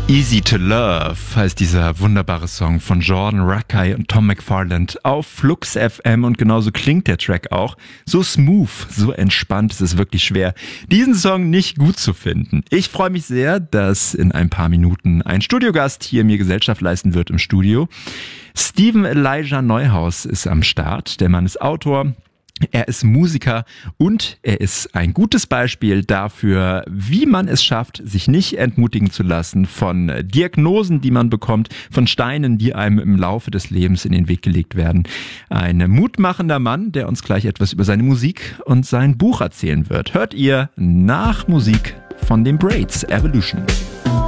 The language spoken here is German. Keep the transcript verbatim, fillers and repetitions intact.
Easy to Love heißt dieser wunderbare Song von Jordan Rakei und Tom McFarland auf Flux F M und genauso klingt der Track auch. So smooth, so entspannt, es ist wirklich schwer, diesen Song nicht gut zu finden. Ich freue mich sehr, dass in ein paar Minuten ein Studiogast hier mir Gesellschaft leisten wird im Studio. Steven Elijah Neuhaus ist am Start. Der Mann ist Autor. Er ist Musiker und er ist ein gutes Beispiel dafür, wie man es schafft, sich nicht entmutigen zu lassen von Diagnosen, die man bekommt, von Steinen, die einem im Laufe des Lebens in den Weg gelegt werden. Ein mutmachender Mann, der uns gleich etwas über seine Musik und sein Buch erzählen wird. Hört ihr nach Musik von den Braids, Evolution.